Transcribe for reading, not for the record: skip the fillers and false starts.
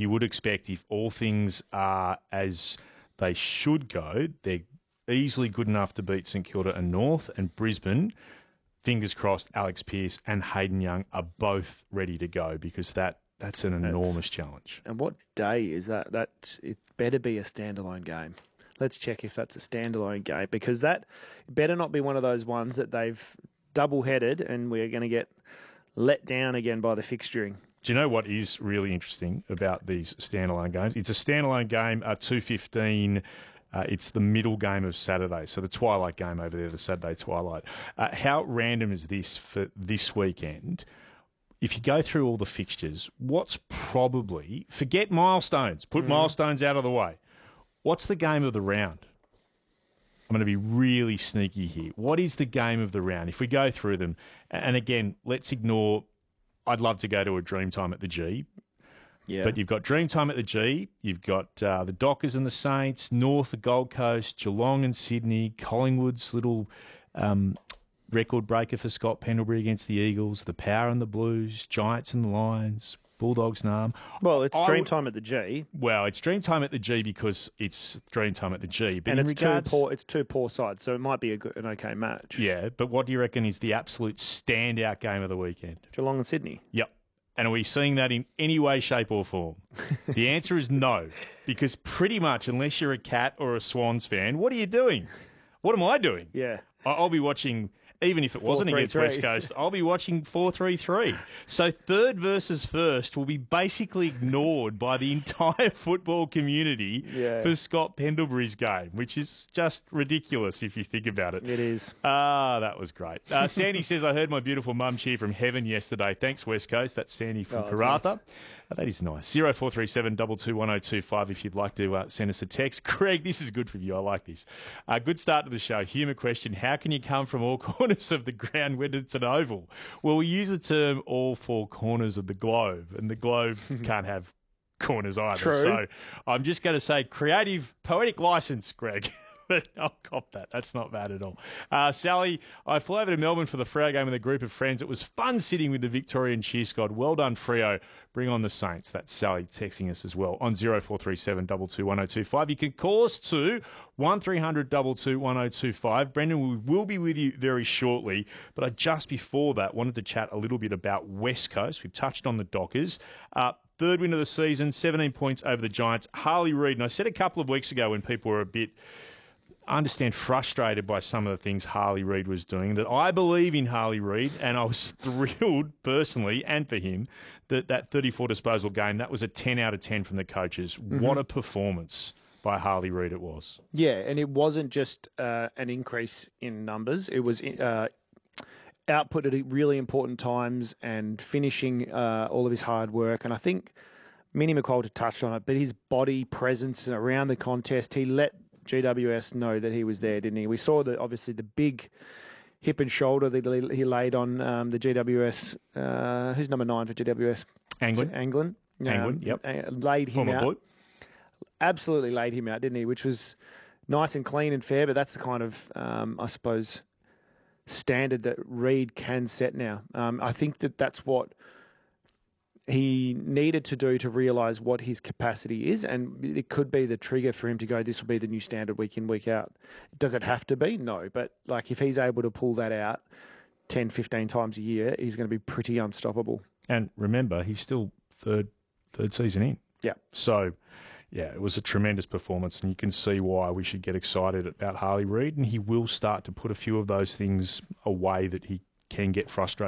you would expect if all things are as they should go, they're easily good enough to beat St Kilda and North, and Brisbane, fingers crossed, Alex Pearce and Hayden Young are both ready to go, because that's an enormous challenge. And what day is that? It better be a standalone game. Let's check if that's a standalone game, because that better not be one of those ones that they've double-headed and we're going to get let down again by the fixturing. Do you know what is really interesting about these standalone games? It's a standalone game, 2:15. It's the middle game of Saturday, so the twilight game over there, the Saturday twilight. How random is this for this weekend? If you go through all the fixtures, what's probably... Forget milestones. Put milestones out of the way. What's the game of the round? I'm going to be really sneaky here. What is the game of the round? If we go through them, and again, let's ignore... I'd love to go to a Dreamtime at the G. Yeah. But you've got Dreamtime at the G, you've got the Dockers and the Saints, North, the Gold Coast, Geelong and Sydney, Collingwood's little record breaker for Scott Pendlebury against the Eagles, the Power and the Blues, Giants and the Lions, Bulldogs and Arm. Well, it's Dreamtime at the G. Well, it's Dreamtime at the G because it's Dreamtime at the G. But and in it's two poor sides, so it might be an okay match. Yeah, but what do you reckon is the absolute standout game of the weekend? Geelong and Sydney. Yep. And are we seeing that in any way, shape or form? The answer is no, because pretty much unless you're a Cat or a Swans fan, what are you doing? What am I doing? Yeah. I'll be watching, even if it wasn't against West Coast, I'll be watching 4-3-3. So third versus first will be basically ignored by the entire football community for Scott Pendlebury's game, which is just ridiculous if you think about it. It is. That was great. Sandy says, I heard my beautiful mum cheer from heaven yesterday. Thanks, West Coast. That's Sandy from Karratha. Nice. That is nice. 0437 22 1025 if you'd like to send us a text. Craig, this is good for you. I like this. Good start to the show. Humour question. How can you come from all corners of the ground when it's an oval? Well, we use the term all four corners of the globe, and the globe can't have corners either. True. So I'm just going to say creative, poetic license, Greg. I'll cop that. That's not bad at all. Sally, I flew over to Melbourne for the Freo game with a group of friends. It was fun sitting with the Victorian cheer squad. Well done, Freo. Bring on the Saints. That's Sally texting us as well on 0437 22 1025. You can call us to 1300 22 1025. Brendan, we will be with you very shortly, but I just before that wanted to chat a little bit about West Coast. We've touched on the Dockers. Third win of the season, 17 points over the Giants. Harley Reid, and I said a couple of weeks ago when people were a bit... I understand frustrated by some of the things Harley Reid was doing, that I believe in Harley Reid, and I was thrilled personally and for him that 34 disposal game, that was a 10 out of 10 from the coaches. Mm-hmm. What a performance by Harley Reid it was. Yeah, and it wasn't just an increase in numbers. It was output at really important times and finishing all of his hard work. And I think Minnie McQualter touched on it, but his body presence around the contest, he let GWS know that he was there, didn't he? We saw obviously the big hip and shoulder that he laid on the GWS. Who's number 9 for GWS? Anglin. Yep. Laid him Former out. boy. Absolutely laid him out, didn't he? Which was nice and clean and fair, but that's the kind of, I suppose, standard that Reid can set now. I think that's what he needed to do to realise what his capacity is, and it could be the trigger for him to go, this will be the new standard week in, week out. Does it have to be? No, but like if he's able to pull that out 10, 15 times a year, he's going to be pretty unstoppable. And remember, he's still third season in. Yeah. So, yeah, it was a tremendous performance, and you can see why we should get excited about Harley Reid, and he will start to put a few of those things away that he can get frustrated